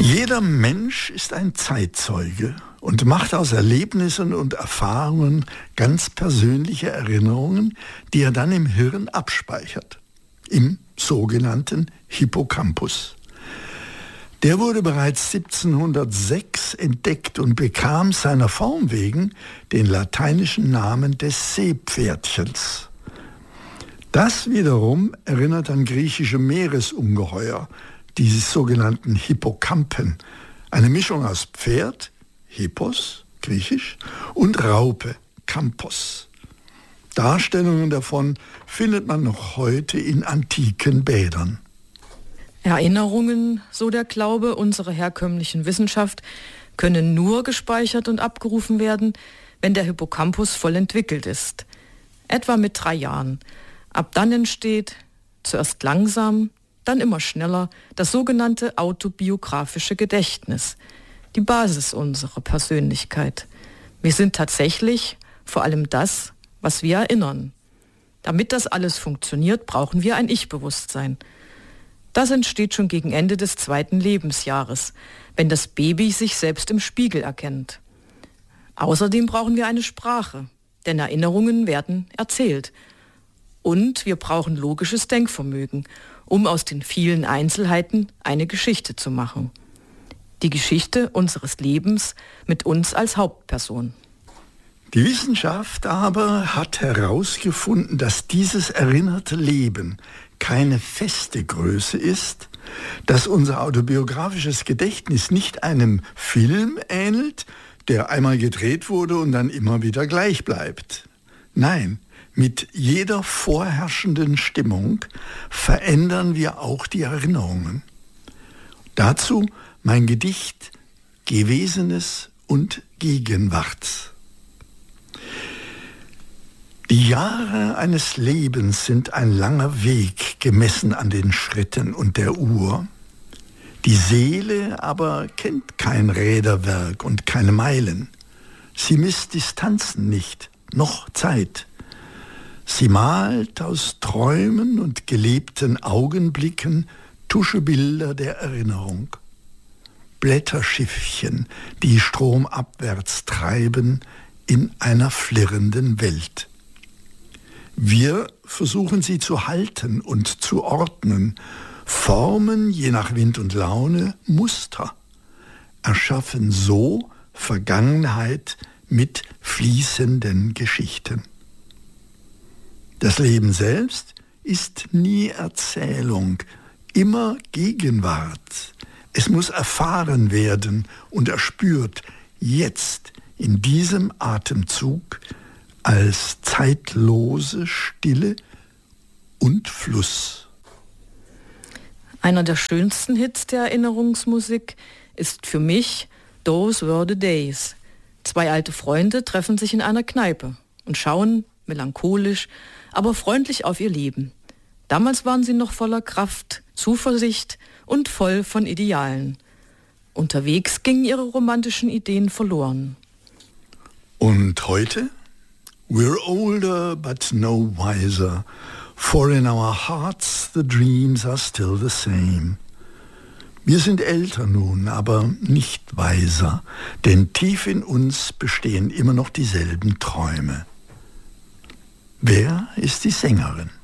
Jeder Mensch ist ein Zeitzeuge und macht aus Erlebnissen und Erfahrungen ganz persönliche Erinnerungen, die er dann im Hirn abspeichert, im sogenannten Hippocampus. Der wurde bereits 1706 entdeckt und bekam seiner Form wegen den lateinischen Namen des Seepferdchens. Das wiederum erinnert an griechische Meeresungeheuer, die sogenannten Hippocampen, eine Mischung aus Pferd, Hippos, griechisch, und Raupe, Campos. Darstellungen davon findet man noch heute in antiken Bädern. Erinnerungen, so der Glaube unserer herkömmlichen Wissenschaft, können nur gespeichert und abgerufen werden, wenn der Hippocampus voll entwickelt ist. Etwa mit 3 Jahren. Ab dann entsteht, zuerst langsam, dann immer schneller, das sogenannte autobiografische Gedächtnis, die Basis unserer Persönlichkeit. Wir sind tatsächlich vor allem das, was wir erinnern. Damit das alles funktioniert, brauchen wir ein Ich-Bewusstsein. Das entsteht schon gegen Ende des 2. Lebensjahres, wenn das Baby sich selbst im Spiegel erkennt. Außerdem brauchen wir eine Sprache, denn Erinnerungen werden erzählt. Und wir brauchen logisches Denkvermögen, um aus den vielen Einzelheiten eine Geschichte zu machen. Die Geschichte unseres Lebens mit uns als Hauptperson. Die Wissenschaft aber hat herausgefunden, dass dieses erinnerte Leben keine feste Größe ist, dass unser autobiografisches Gedächtnis nicht einem Film ähnelt, der einmal gedreht wurde und dann immer wieder gleich bleibt. Nein, mit jeder vorherrschenden Stimmung verändern wir auch die Erinnerungen. Dazu mein Gedicht Gewesenes und Gegenwart. Die Jahre eines Lebens sind ein langer Weg, gemessen an den Schritten und der Uhr. Die Seele aber kennt kein Räderwerk und keine Meilen. Sie misst Distanzen nicht, noch Zeit. Sie malt aus Träumen und gelebten Augenblicken Tuschebilder der Erinnerung. Blätterschiffchen, die stromabwärts treiben in einer flirrenden Welt. Wir versuchen sie zu halten und zu ordnen, formen je nach Wind und Laune Muster, erschaffen so Vergangenheit mit fließenden Geschichten. Das Leben selbst ist nie Erzählung, immer Gegenwart. Es muss erfahren werden und erspürt, jetzt in diesem Atemzug, als zeitlose Stille und Fluss. Einer der schönsten Hits der Erinnerungsmusik ist für mich Those Were the Days. 2 alte Freunde treffen sich in einer Kneipe und schauen melancholisch, aber freundlich auf ihr Leben. Damals waren sie noch voller Kraft, Zuversicht und voll von Idealen. Unterwegs gingen ihre romantischen Ideen verloren. Und heute? We're older but no wiser, for in our hearts the dreams are still the same. Wir sind älter nun, aber nicht weiser, denn tief in uns bestehen immer noch dieselben Träume. Wer ist die Sängerin?